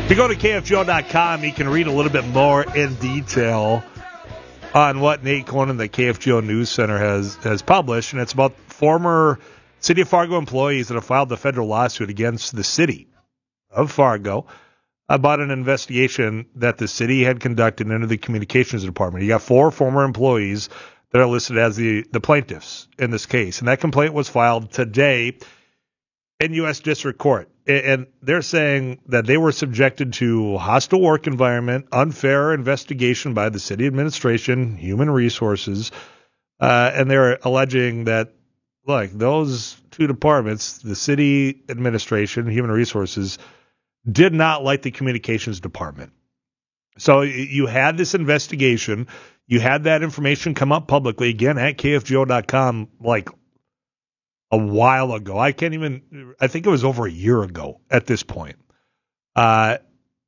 If you go to KFGO.com, you can read a little bit more in detail on what Nate Conan, the KFGO News Center, has published, and it's about former City of Fargo employees that have filed the federal lawsuit against the City of Fargo about an investigation that the city had conducted into the communications department. You got 4 former employees that are listed as the plaintiffs in this case, and that complaint was filed today in U.S. District Court. And they're saying that they were subjected to hostile work environment, unfair investigation by the city administration, human resources, and they're alleging that, look, those 2 departments, the city administration, human resources, did not like the communications department. So you had this investigation, you had that information come up publicly, again, at KFGO.com, like a while ago. I think it was over a year ago at this point. But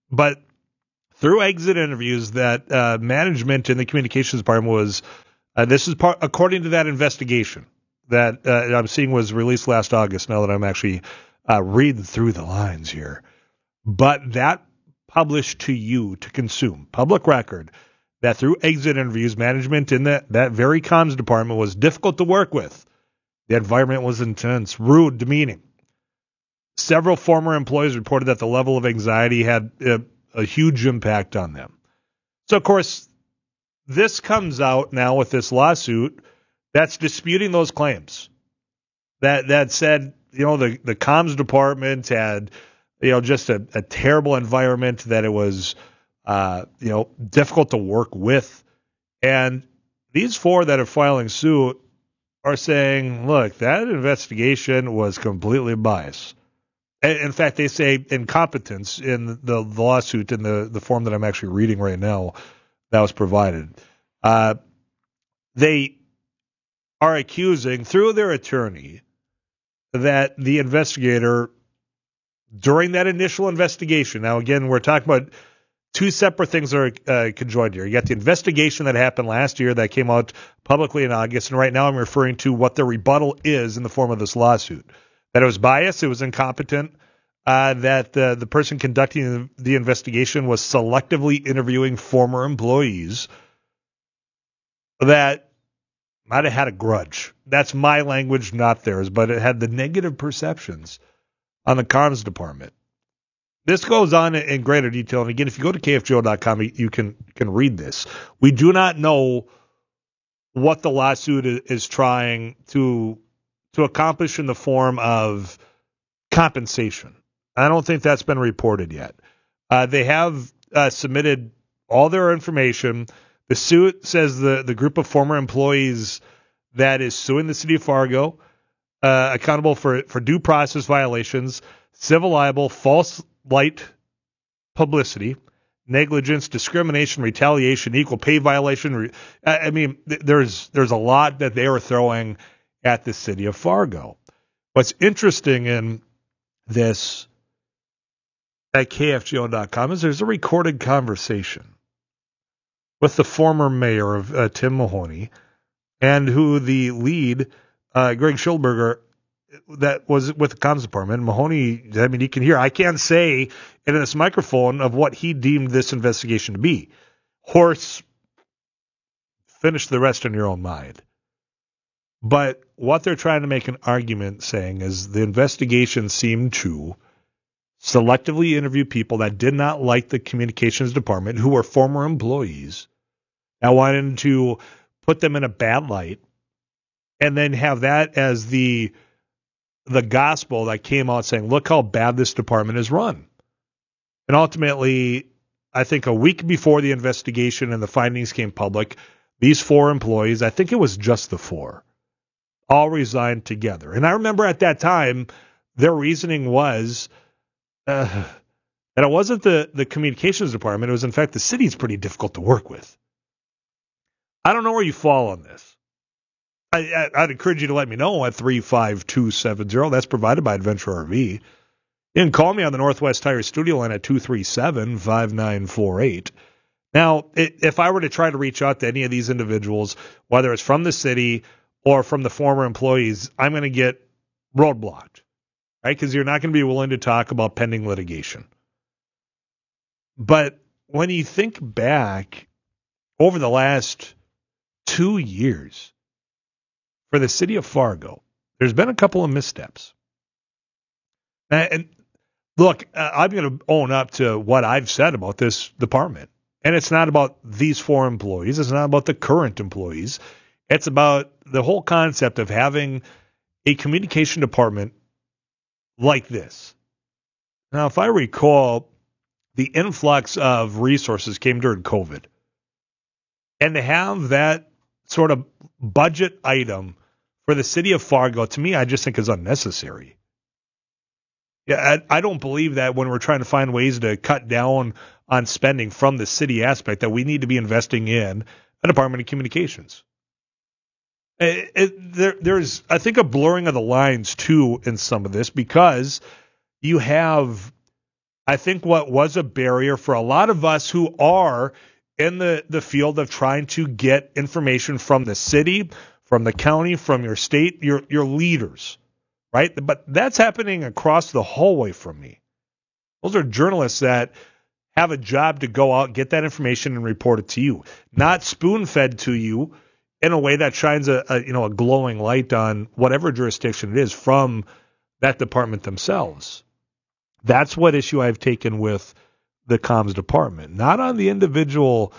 through exit interviews that management in the communications department was, this is according to that investigation that I'm seeing was released last August, now that I'm actually reading through the lines here. But that published to you to consume, public record, that through exit interviews, management in that very comms department was difficult to work with. The environment was intense, rude, demeaning. Several former employees reported that the level of anxiety had a huge impact on them. So, of course, this comes out now with this lawsuit that's disputing those claims. That said, the comms department had, just a terrible environment, that it was, difficult to work with. And these 4 that are filing suit are saying, look, that investigation was completely biased. In fact, they say incompetence in the lawsuit in the form that I'm actually reading right now that was provided. They are accusing, through their attorney, that the investigator, during that initial investigation, now again, we're talking about 2 separate things that are conjoined here. You got the investigation that happened last year that came out publicly in August, and right now I'm referring to what the rebuttal is in the form of this lawsuit. That it was biased, it was incompetent, that the person conducting the investigation was selectively interviewing former employees that might have had a grudge. That's my language, not theirs, but it had the negative perceptions on the comms department. This goes on in greater detail, and again, if you go to KFGO.com, you can read this. We do not know what the lawsuit is trying to accomplish in the form of compensation. I don't think that's been reported yet. They have submitted all their information. The suit says the group of former employees that is suing the city of Fargo, accountable for due process violations, civil libel, false light publicity, negligence, discrimination, retaliation, equal pay violation. I mean, there's a lot that they are throwing at the city of Fargo. What's interesting in this at KFGO.com is there's a recorded conversation with the former mayor of Tim Mahoney, and who the lead, Greg Schilberger, that was with the comms department. Mahoney, I mean, you can hear, I can't say in this microphone of what he deemed this investigation to be. Horse, finish the rest in your own mind. But what they're trying to make an argument saying is the investigation seemed to selectively interview people that did not like the communications department, who were former employees, that wanted to put them in a bad light, and then have that as the gospel that came out saying, look how bad this department is run. And ultimately, I think a week before the investigation and the findings came public, these 4 employees, I think it was just the 4, all resigned together. And I remember at that time, their reasoning was that it wasn't the communications department. It was, in fact, the city's pretty difficult to work with. I don't know where you fall on this. I'd encourage you to let me know at 35270. That's provided by Adventure RV. You can call me on the Northwest Tire Studio line at 237-5948. Now, if I were to try to reach out to any of these individuals, whether it's from the city or from the former employees, I'm going to get roadblocked, right? Because you're not going to be willing to talk about pending litigation. But when you think back over the last 2 years for the city of Fargo, there's been a couple of missteps. And look, I'm going to own up to what I've said about this department. And it's not about these 4 employees. It's not about the current employees. It's about the whole concept of having a communication department like this. Now, if I recall, the influx of resources came during COVID. And to have that sort of budget item for the city of Fargo, to me, I just think is unnecessary. Yeah, I don't believe that when we're trying to find ways to cut down on spending from the city aspect that we need to be investing in a Department of Communications. There's, I think, a blurring of the lines, too, in some of this because you have, I think, what was a barrier for a lot of us who are in the field of trying to get information from the city, from the county, from your state, your leaders. Right? But that's happening across the hallway from me. Those are journalists that have a job to go out, get that information, and report it to you. Not spoon-fed to you in a way that shines a glowing light on whatever jurisdiction it is from that department themselves. That's what issue I've taken with the comms department, not on the individual,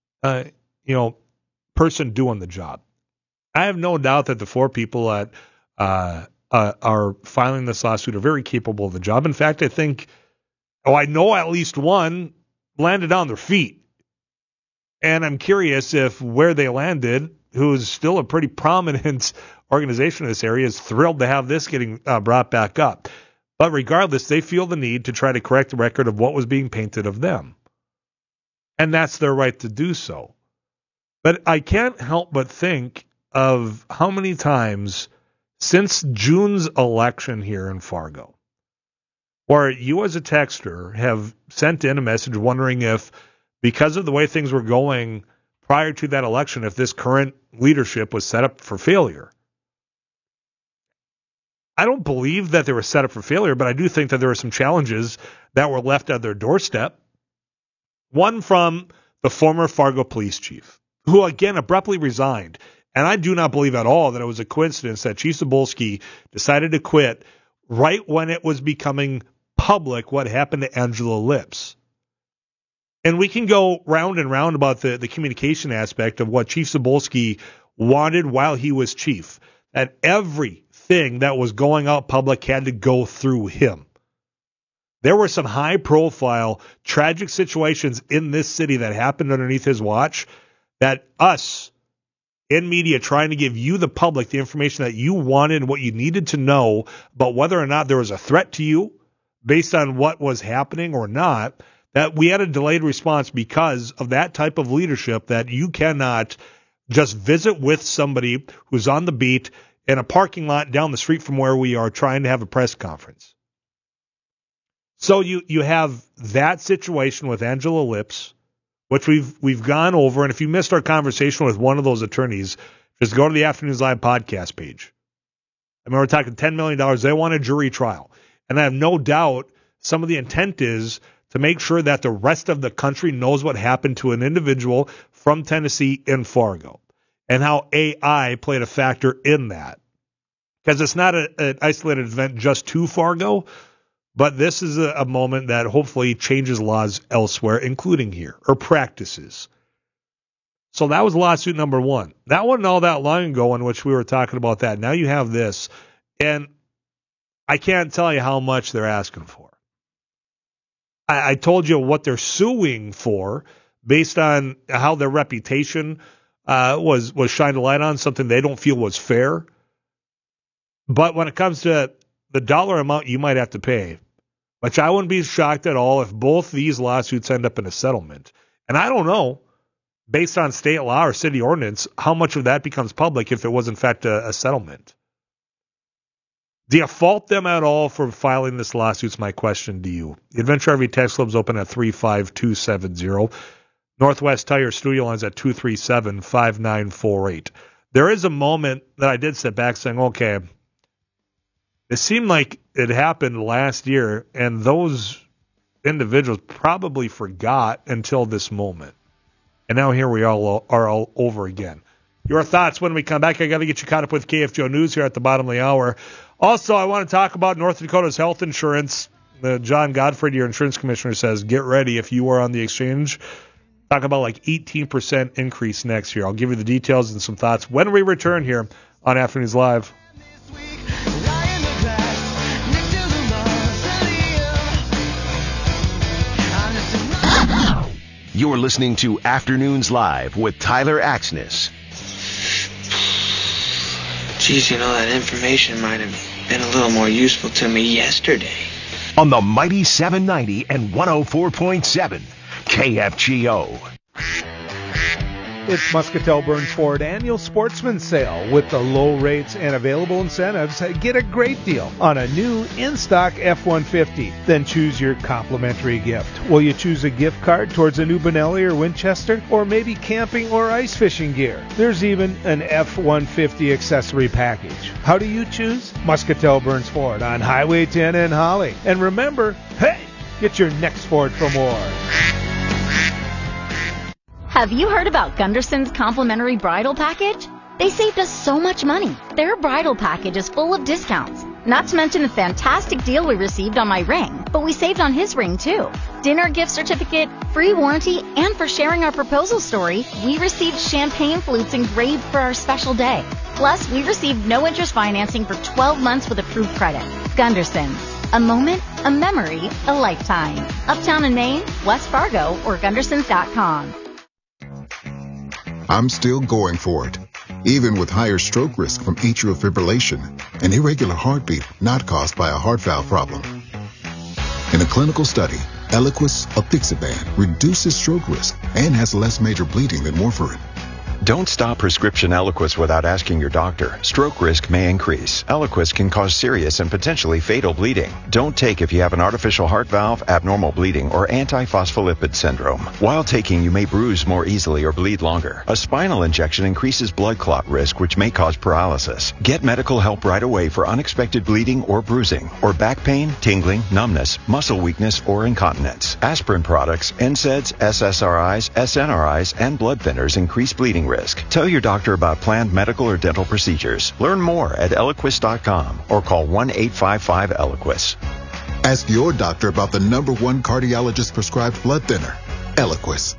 person doing the job. I have no doubt that the 4 people that are filing this lawsuit are very capable of the job. In fact, I know at least one landed on their feet. And I'm curious if where they landed, who's still a pretty prominent organization in this area, is thrilled to have this getting brought back up. But regardless, they feel the need to try to correct the record of what was being painted of them. And that's their right to do so. But I can't help but think of how many times since June's election here in Fargo, where you as a texter have sent in a message wondering if, because of the way things were going prior to that election, if this current leadership was set up for failure. I don't believe that they were set up for failure, but I do think that there are some challenges that were left at their doorstep. One from the former Fargo police chief, who again abruptly resigned. And I do not believe at all that it was a coincidence that Chief Cebulski decided to quit right when it was becoming public what happened to Angela Lips. And we can go round and round about the communication aspect of what Chief Cebulski wanted while he was chief. That everything that was going out public had to go through him. There were some high-profile, tragic situations in this city that happened underneath his watch that us, in media, trying to give you, the public, the information that you wanted and what you needed to know about whether or not there was a threat to you based on what was happening or not, that we had a delayed response because of that type of leadership that you cannot just visit with somebody who's on the beat in a parking lot down the street from where we are trying to have a press conference. So you have that situation with Angela Lips, which we've gone over. And if you missed our conversation with one of those attorneys, just go to the Afternoons Live podcast page. I mean, we're talking $10 million. They want a jury trial. And I have no doubt some of the intent is to make sure that the rest of the country knows what happened to an individual from Tennessee in Fargo and how AI played a factor in that. Because it's not an isolated event just to Fargo, but this is a moment that hopefully changes laws elsewhere, including here, or practices. So that was lawsuit number 1. That wasn't all that long ago in which we were talking about that. Now you have this, and I can't tell you how much they're asking for. I told you what they're suing for based on how their reputation was shined a light on, something they don't feel was fair. But when it comes to the dollar amount you might have to pay, which I wouldn't be shocked at all if both these lawsuits end up in a settlement. And I don't know, based on state law or city ordinance, how much of that becomes public if it was in fact a settlement. Do you fault them at all for filing this lawsuit is my question to you. The Adventure RV text club's open at 35270. Northwest Tire studio lines at 237-5948. There is a moment that I did sit back saying, okay, it seemed like it happened last year, and those individuals probably forgot until this moment. And now here we all are all over again. Your thoughts when we come back. I got to get you caught up with KFGO News here at the bottom of the hour. Also, I want to talk about North Dakota's health insurance. John Godfrey, your insurance commissioner, says get ready if you are on the exchange. Talk about like 18% increase next year. I'll give you the details and some thoughts when we return here on Afternoons Live. You're listening to Afternoons Live with Tyler Axness. Geez, that information might have been a little more useful to me yesterday. On the mighty 790 and 104.7 KFGO. It's Muscatel Burns Ford Annual Sportsman Sale. With the low rates and available incentives, get a great deal on a new in-stock F-150. Then choose your complimentary gift. Will you choose a gift card towards a new Benelli or Winchester? Or maybe camping or ice fishing gear? There's even an F-150 accessory package. How do you choose? Muscatel Burns Ford on Highway 10 in Holly. And remember, hey, get your next Ford for more. Have you heard about Gunderson's complimentary bridal package? They saved us so much money. Their bridal package is full of discounts. Not to mention the fantastic deal we received on my ring, but we saved on his ring too. Dinner gift certificate, free warranty, and for sharing our proposal story, we received champagne flutes engraved for our special day. Plus, we received no interest financing for 12 months with approved credit. Gunderson's. A moment, a memory, a lifetime. Uptown in Maine, West Fargo, or Gundersons.com. I'm still going for it, even with higher stroke risk from atrial fibrillation, an irregular heartbeat not caused by a heart valve problem. In a clinical study, Eliquis apixaban reduces stroke risk and has less major bleeding than warfarin. Don't stop prescription Eliquis without asking your doctor. Stroke risk may increase. Eliquis can cause serious and potentially fatal bleeding. Don't take if you have an artificial heart valve, abnormal bleeding, or antiphospholipid syndrome. While taking, you may bruise more easily or bleed longer. A spinal injection increases blood clot risk, which may cause paralysis. Get medical help right away for unexpected bleeding or bruising, or back pain, tingling, numbness, muscle weakness, or incontinence. Aspirin products, NSAIDs, SSRIs, SNRIs, and blood thinners increase bleeding risk. Tell your doctor about planned medical or dental procedures. Learn more at Eliquis.com or call 1-855-ELIQUIS. Ask your doctor about the #1 cardiologist prescribed blood thinner, Eliquis.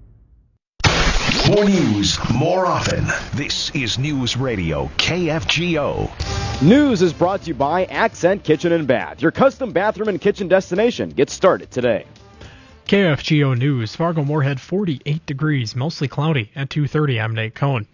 More news, more often. This is News Radio KFGO. News is brought to you by Accent Kitchen and Bath, your custom bathroom and kitchen destination. Get started today. KFGO News, Fargo-Moorhead 48 degrees, mostly cloudy at 2:30. I'm Nate Cohn.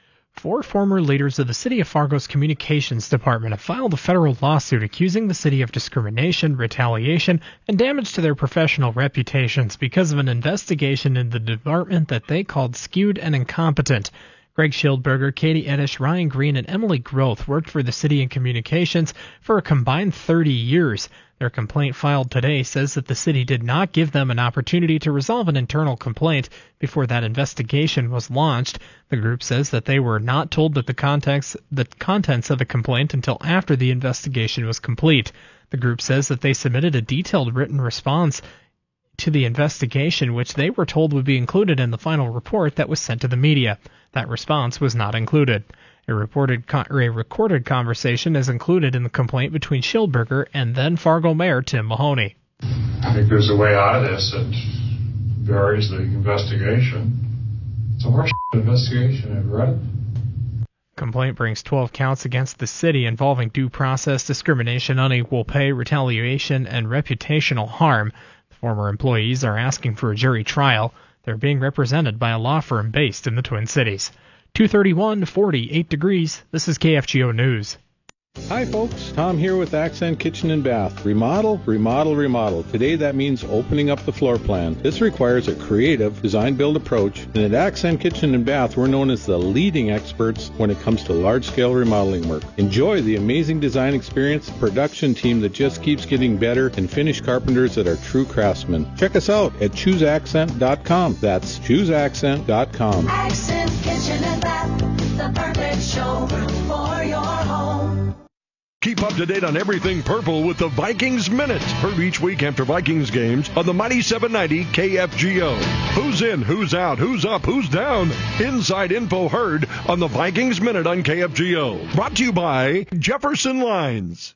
4 former leaders of the City of Fargo's Communications Department have filed a federal lawsuit accusing the city of discrimination, retaliation, and damage to their professional reputations because of an investigation in the department that they called skewed and incompetent. Greg Schildberger, Katie Eddish, Ryan Green, and Emily Groth worked for the city in communications for a combined 30 years. Their complaint filed today says that the city did not give them an opportunity to resolve an internal complaint before that investigation was launched. The group says that they were not told that the contents of the complaint until after the investigation was complete. The group says that they submitted a detailed written response to the investigation, which they were told would be included in the final report that was sent to the media. That response was not included. A recorded conversation is included in the complaint between Schildberger and then Fargo Mayor Tim Mahoney. I think there's a way out of this that varies the investigation. It's a horseshit investigation, have you read it? Complaint brings 12 counts against the city involving due process, discrimination, unequal pay, retaliation, and reputational harm. The former employees are asking for a jury trial. They're being represented by a law firm based in the Twin Cities. 2:31, 48 degrees. This is KFGO News. Hi folks, Tom here with Accent Kitchen and Bath. Remodel, remodel, remodel. Today that means opening up the floor plan. This requires a creative design-build approach, and at Accent Kitchen and Bath we're known as the leading experts when it comes to large-scale remodeling work. Enjoy the amazing design experience, production team that just keeps getting better, and finished carpenters that are true craftsmen. Check us out at ChooseAccent.com. That's ChooseAccent.com. Accent Kitchen and Bath, the perfect showroom for your home. Keep up to date on everything purple with the Vikings Minute. Heard each week after Vikings games on the Mighty 790 KFGO. Who's in, who's out, who's up, who's down? Inside info heard on the Vikings Minute on KFGO. Brought to you by Jefferson Lines.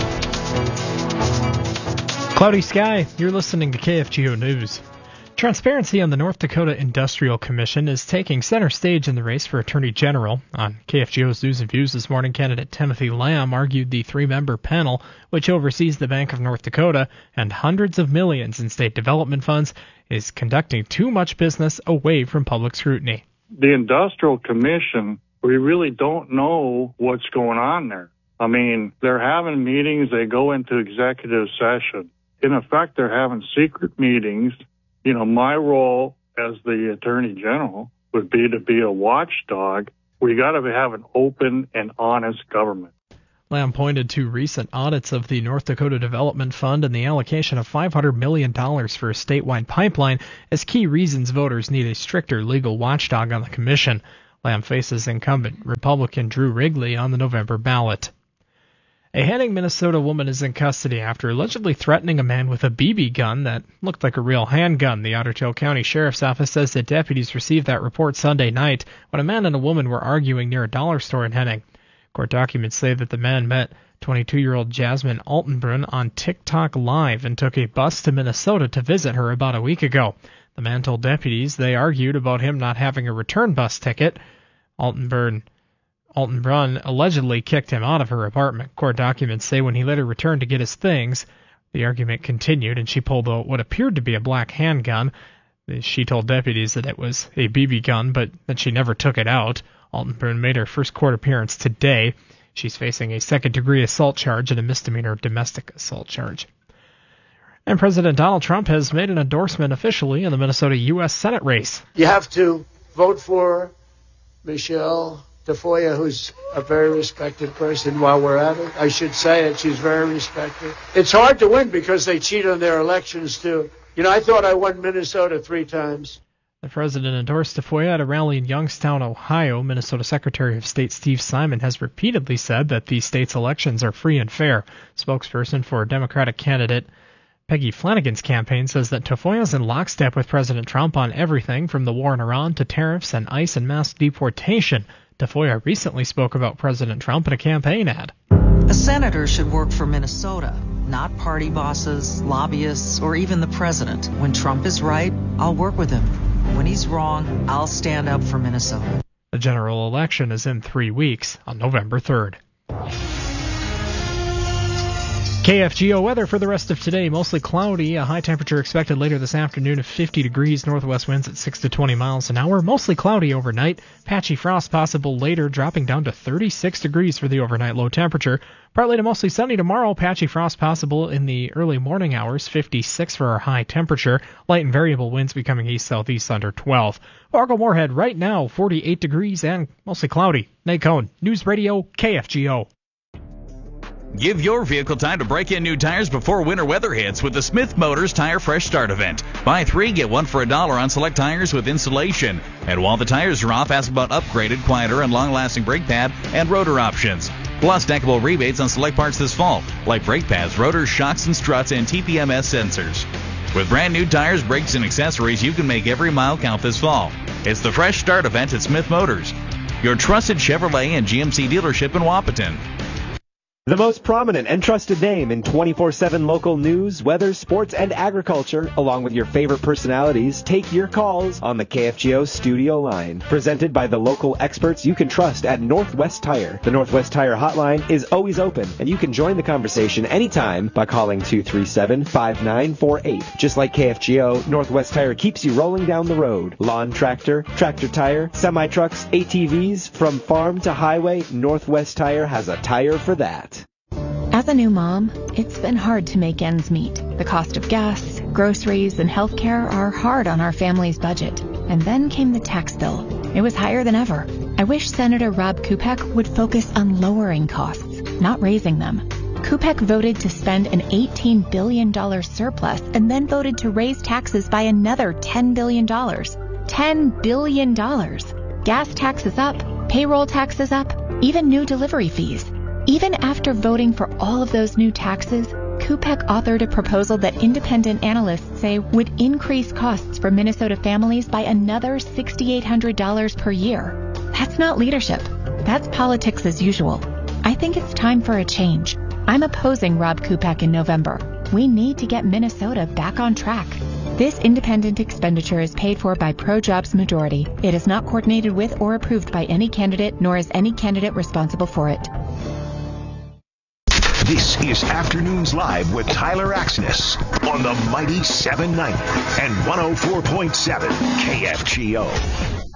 Cloudy sky. You're listening to KFGO News. Transparency on the North Dakota Industrial Commission is taking center stage in the race for Attorney General. On KFGO's News and Views this morning, candidate Timothy Lamb argued the three-member panel, which oversees the Bank of North Dakota and hundreds of millions in state development funds, is conducting too much business away from public scrutiny. The Industrial Commission, we really don't know what's going on there. I mean, they're having meetings, they go into executive session. In effect, they're having secret meetings. You know, my role as the Attorney General would be to be a watchdog. We got to have an open and honest government. Lamb pointed to recent audits of the North Dakota Development Fund and the allocation of $500 million for a statewide pipeline as key reasons voters need a stricter legal watchdog on the commission. Lamb faces incumbent Republican Drew Wrigley on the November ballot. A Henning, Minnesota woman is in custody after allegedly threatening a man with a BB gun that looked like a real handgun. The Otter Tail County Sheriff's Office says that deputies received that report Sunday night when a man and a woman were arguing near a dollar store in Henning. Court documents say that the man met 22-year-old Jasmine Altenbrunn on TikTok Live and took a bus to Minnesota to visit her about a week ago. The man told deputies they argued about him not having a return bus ticket. Altenbrunn allegedly kicked him out of her apartment. Court documents say when he later returned to get his things, the argument continued and she pulled out what appeared to be a black handgun. She told deputies that it was a BB gun, but that she never took it out. Altenbrunn made her first court appearance today. She's facing a second-degree assault charge and a misdemeanor domestic assault charge. And President Donald Trump has made an endorsement officially in the Minnesota U.S. Senate race. You have to vote for Michelle Tafoya, who's a very respected person. While we're at it, I should say it. She's very respected. It's hard to win because they cheat on their elections, too. You know, I thought I won Minnesota 3 times. The president endorsed Tafoya at a rally in Youngstown, Ohio. Minnesota Secretary of State Steve Simon has repeatedly said that the state's elections are free and fair. Spokesperson for Democratic candidate Peggy Flanagan's campaign says that Tafoya is in lockstep with President Trump on everything from the war in Iran to tariffs and ICE and mass deportation. Tafoya recently spoke about President Trump in a campaign ad. A senator should work for Minnesota, not party bosses, lobbyists, or even the president. When Trump is right, I'll work with him. When he's wrong, I'll stand up for Minnesota. The general election is in 3 weeks on November 3rd. KFGO weather for the rest of today. Mostly cloudy. A high temperature expected later this afternoon of 50 degrees. Northwest winds at 6 to 20 miles an hour. Mostly cloudy overnight. Patchy frost possible later, dropping down to 36 degrees for the overnight low temperature. Partly to mostly sunny tomorrow. Patchy frost possible in the early morning hours. 56 for our high temperature. Light and variable winds becoming east-southeast under 12. Fargo-Moorhead right now 48 degrees and mostly cloudy. Nate Cohn, News Radio KFGO. Give your vehicle time to break in new tires before winter weather hits with the Smith Motors Tire Fresh Start event. Buy 3, get 1 for $1 on select tires with installation. And while the tires are off, ask about upgraded, quieter, and long-lasting brake pad and rotor options. Plus, stackable rebates on select parts this fall, like brake pads, rotors, shocks and struts, and TPMS sensors. With brand new tires, brakes, and accessories, you can make every mile count this fall. It's the Fresh Start event at Smith Motors, your trusted Chevrolet and GMC dealership in Wahpeton. The most prominent and trusted name in 24/7 local news, weather, sports, and agriculture, along with your favorite personalities, take your calls on the KFGO studio line. Presented by the local experts you can trust at Northwest Tire. The Northwest Tire hotline is always open, and you can join the conversation anytime by calling 237-5948. Just like KFGO, Northwest Tire keeps you rolling down the road. Lawn tractor, tractor tire, semi-trucks, ATVs, from farm to highway, Northwest Tire has a tire for that. As a new mom, it's been hard to make ends meet. The cost of gas, groceries, and healthcare are hard on our family's budget. And then came the tax bill. It was higher than ever. I wish Senator Rob Kupek would focus on lowering costs, not raising them. Kupek voted to spend an $18 billion surplus and then voted to raise taxes by another $10 billion. $10 billion. Gas taxes up, payroll taxes up, even new delivery fees. Even after voting for all of those new taxes, CUPEC authored a proposal that independent analysts say would increase costs for Minnesota families by another $6,800 per year. That's not leadership. That's politics as usual. I think it's time for a change. I'm opposing Rob CUPEC in November. We need to get Minnesota back on track. This independent expenditure is paid for by ProJobs Majority. It is not coordinated with or approved by any candidate, nor is any candidate responsible for it. This is Afternoons Live with Tyler Axness on the Mighty 790 and 104.7 KFGO.